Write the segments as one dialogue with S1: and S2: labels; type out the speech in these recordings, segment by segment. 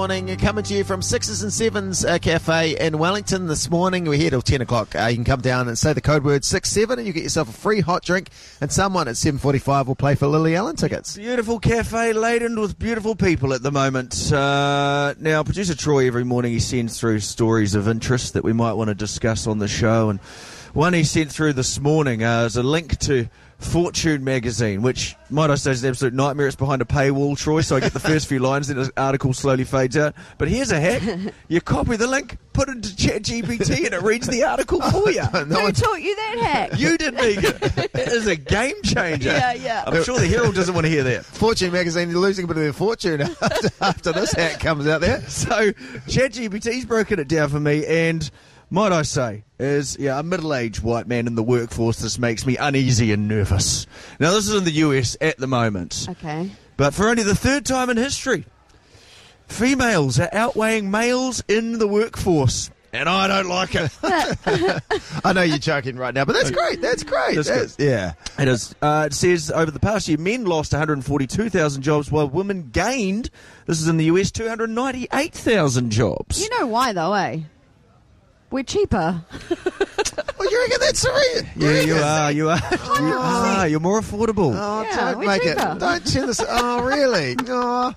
S1: Morning, coming to you from 6s and 7s Cafe in Wellington this morning. We're here till 10 o'clock. You can come down and say the code word 67 and you get yourself a free hot drink, and someone at 7:45 will play for Lily Allen tickets.
S2: Beautiful cafe laden with beautiful people at the moment. Now, producer Troy, every morning he sends through stories of interest that we might want to discuss on the show, and one he sent through this morning is a link to Fortune magazine, which, might I say, is an absolute nightmare. It's behind a paywall, Troy, so I get the first few lines, then the article slowly fades out. But here's a hack. You copy the link, put it into ChatGPT, and it reads the article for you.
S3: Who taught you that hack?
S2: You did, Megan. It is a game changer.
S3: Yeah.
S2: I'm sure the Herald doesn't want to hear that.
S1: Fortune magazine, you're losing a bit of their fortune after this hack comes out there.
S2: So ChatGPT's broken it down for me, and might I say, as a middle-aged white man in the workforce, this makes me uneasy and nervous. Now, this is in the US at the moment.
S3: Okay.
S2: But for only the third time in history, females are outweighing males in the workforce. And I don't like it.
S1: I know you're joking right now, but that's great. That's great.
S2: Yeah, it is. It says over the past year, men lost 142,000 jobs, while women gained, this is in the US, 298,000 jobs.
S3: You know why, though, eh? We're cheaper.
S1: Well, you reckon that's right?
S2: Yeah, you are. You're more affordable.
S1: Oh,
S3: Yeah,
S1: don't
S3: we're
S1: make
S3: cheaper.
S1: it. Don't tell us. Oh, really? Oh.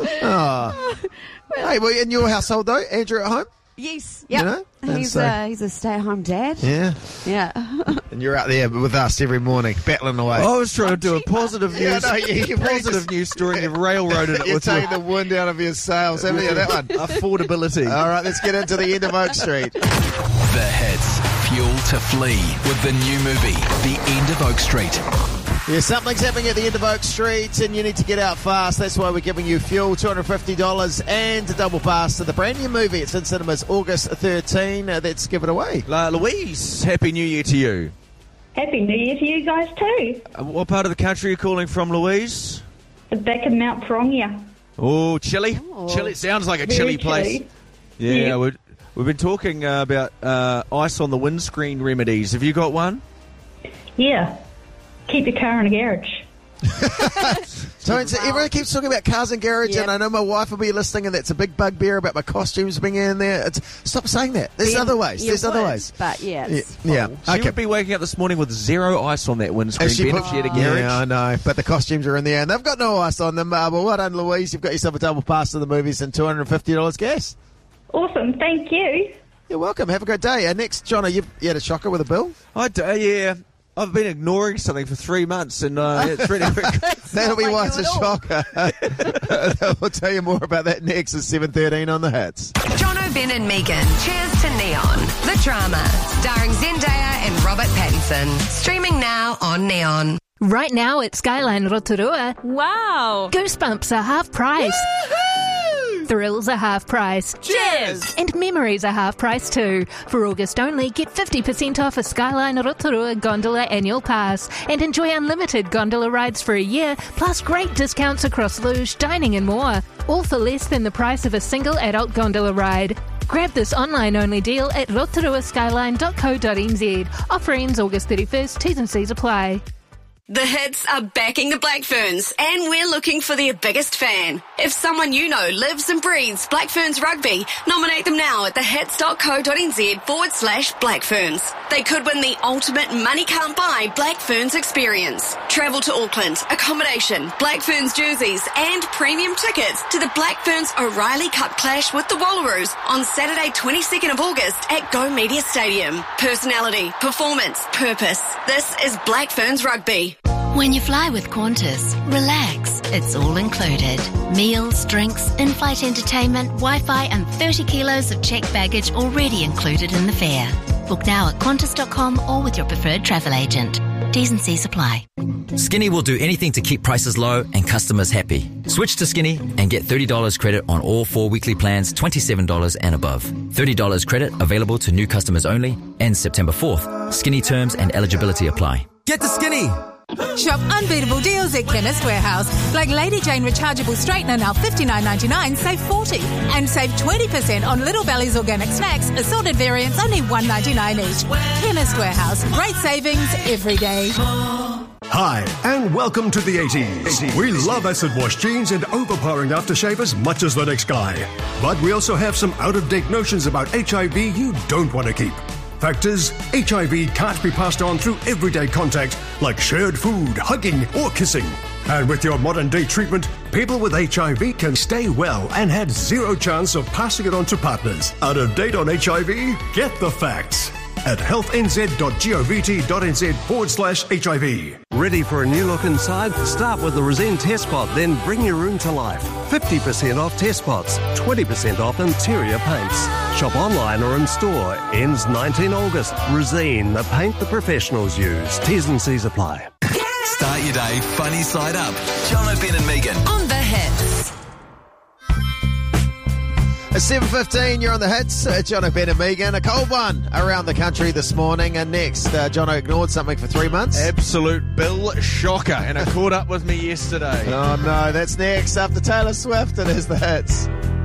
S1: Hey, well, in your household, though, Andrew at home?
S3: Yes.
S1: You know? And
S3: He's
S1: so-
S3: a stay-at-home dad.
S1: Yeah.
S3: Yeah.
S1: And you're out there with us every morning, battling away.
S2: I was trying to do a positive news,
S1: Yeah, no, you're
S2: positive news story, and you've railroaded it
S1: You're
S2: with
S1: taking the wind out of your sails, haven't you, that one?
S2: affordability.
S1: All right, let's get into the end of Oak Street.
S4: The hits, fuel to flee with the new movie, The End of Oak Street.
S1: Yeah, something's happening at the end of Oak Street and you need to get out fast. That's why we're giving you fuel, $250 and a double pass to the brand new movie. It's in cinemas August 13. Let's give it away.
S2: Louise, Happy New Year to you.
S5: Happy New Year to you guys too.
S2: What part of the country are you calling from, Louise?
S5: The back of Mount Pirongia.
S2: Oh, Chile. Chile sounds like a chilly
S5: Very
S2: place.
S5: chilly.
S2: Yeah,
S5: Yeah.
S2: we've been talking about ice on the windscreen remedies. Have you got one?
S5: Yeah. Keep your car in a garage.
S1: So everyone keeps talking about cars and garage,
S3: Yep.
S1: and I know my wife will be listening, and that's a big bugbear about my costumes being in there. Stop saying that. There's other ways.
S3: You
S1: There's other
S3: would,
S1: ways.
S3: But yeah, it's
S1: Yeah.
S3: full.
S2: She
S1: Okay.
S2: would be waking up this morning with zero ice on that windscreen, Ben, if she had a garage.
S1: Yeah, I know. But the costumes are in there, and they've got no ice on them. Well, well done, Louise. You've got yourself a double pass to the movies and $250 gas.
S5: Awesome. Thank you.
S1: You're welcome. Have a good day. Next, Jono, you had a shocker with a bill?
S2: Yeah. I've been ignoring something for 3 months, and it's really
S1: That'll be
S3: like
S1: why
S3: you
S1: it's a
S3: at all.
S1: shocker. We'll tell you more about that next at 7:13 on The Hits.
S6: Jono, Ben and Megan. Cheers to Neon. The drama. Starring Zendaya and Robert Pattinson. Streaming now on Neon.
S7: Right now at Skyline Rotorua,
S8: Wow!
S7: Goosebumps are half price. Thrills are half price.
S8: Cheers!
S7: And memories are half price too. For August only, get 50% off a Skyline Rotorua Gondola annual pass and enjoy unlimited gondola rides for a year, plus great discounts across luge, dining and more. All for less than the price of a single adult gondola ride. Grab this online-only deal at rotoruaskyline.co.nz. Offer ends August 31st. T's and C's apply.
S9: The Hits are backing the Black Ferns, and we're looking for their biggest fan. If someone you know lives and breathes Black Ferns rugby, nominate them now at thehits.co.nz/Black Ferns. They could win the ultimate money can't buy Black Ferns experience. Travel to Auckland, accommodation, Black Ferns jerseys, and premium tickets to the Black Ferns O'Reilly Cup clash with the Wallaroos on Saturday 22nd of August at Go Media Stadium. Personality, performance, purpose. This is Black Ferns rugby.
S10: When you fly with Qantas, relax. It's all included. Meals, drinks, in-flight entertainment, Wi-Fi and 30 kilos of checked baggage already included in the fare. Book now at Qantas.com or with your preferred travel agent. T's and C's apply.
S11: Skinny will do anything to keep prices low and customers happy. Switch to Skinny and get $30 credit on all 4 weekly plans, $27 and above. $30 credit available to new customers only, ends September 4th. Skinny terms and eligibility apply.
S12: Get to Skinny! Shop unbeatable deals at Chemist Warehouse. Like Lady Jane rechargeable straightener now $59.99, save $40. And save 20% on Little Belly's organic snacks, assorted variants only $1.99 each. Chemist Warehouse. Great savings every day.
S8: Hi, and welcome to the 80s. We love acid wash jeans and overpowering aftershave as much as the next guy. But we also have some out-of-date notions about HIV you don't want to keep. Fact is, HIV can't be passed on through everyday contact like shared food, hugging, or kissing. And with your modern-day treatment, people with HIV can stay well and had zero chance of passing it on to partners. Out of date on HIV? Get the facts at healthnz.govt.nz/HIV.
S13: Ready for a new look inside? Start with the Resene Test Pot, then bring your room to life. 50% off test pots, 20% off interior paints. Shop online or in store. Ends 19 August. Resene, the paint the professionals use. T's and C's apply.
S4: Start your day funny side up. John O'Ben and Megan.
S6: On the hits.
S1: At 7:15, you're on the hits. John O'Ben and Megan. A cold one around the country this morning. And next, Jono ignored something for 3 months.
S2: Absolute bill shocker. And it caught up with me yesterday.
S1: Oh no, that's next after Taylor Swift. It is the hits.